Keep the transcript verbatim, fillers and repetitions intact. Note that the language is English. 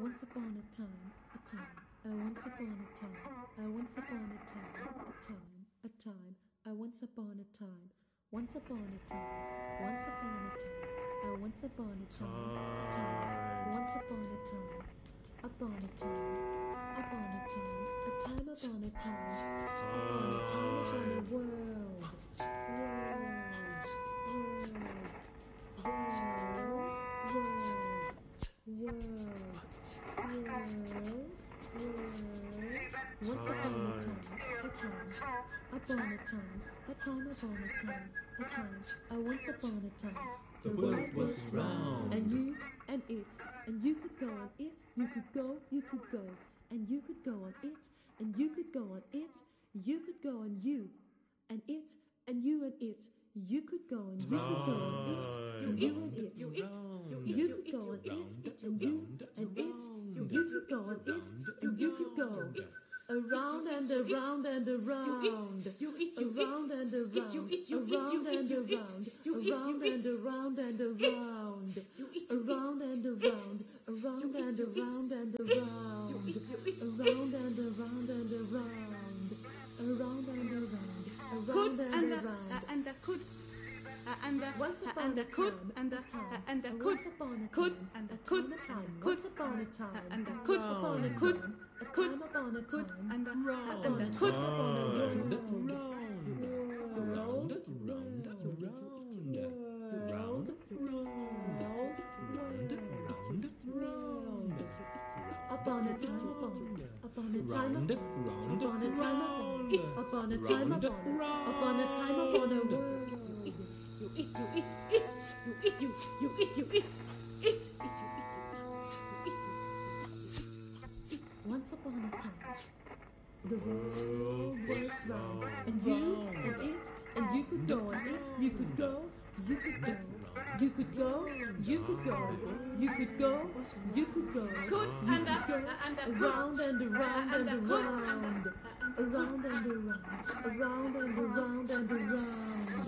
once upon a time, a time, a once upon a time, a once upon a time, a time, a time, a once upon a time, once upon a time, once upon a time, a once upon a time, a time, once upon a time, upon a time, upon a time, a time upon a time, upon a time upon a world, world, world, world, world, world, world. Once upon a time, a time, upon a time, a time upon a time, a time, a once upon a time. The world was round, and you and it, and you could go on it, you could go, you could go, and you could go on it, and you could go on it, you could go on you, and it, and you and it, you could go and you could go on it, and you and it, you it, you could go on it, and you and it, you could go on it, and you could go. Around and around and around, around and around, around and around, around and around and around, around and around, around and around and around, around and around and around, around and around, around and around, and the could. And the once upon and the a could time, and the a time, and the a could once upon a could time, and the a could time, a time, could once upon a time, and the a could upon a could time, a could time upon a could time, and the upon and a the could time upon a round, world, round, round, round, round, round, upon a time upon, upon a time round, upon, round, upon a time upon, upon a time round, upon, round. upon a time upon a world. you eat you eat it you eat you you eat you eat it Once upon a time, the world was round, and you and it, and you could go on it, you could go, you could go, you could go, you could go, you could go, you could go, could you and the could go, and the around and around and and the could around, around and around, around and around and around.